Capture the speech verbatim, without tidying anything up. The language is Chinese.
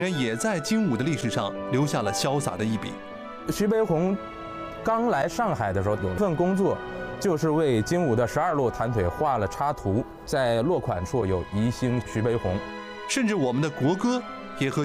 人也在精武的历史上留下了潇洒的一笔。 徐悲鸿刚来上海的时候，有一份工作，就是为精武的十二路弹腿画了插图，在落款处有宜兴徐悲鸿， 甚至我们的国歌也和